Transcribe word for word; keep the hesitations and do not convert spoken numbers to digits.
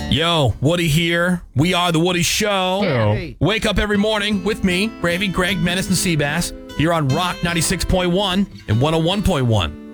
Yo, Woody here. We are The Woody Show. Hey. Wake up every morning with me, Gravy, Greg, Menace, and Seabass here on Rock ninety-six point one and one oh one point one.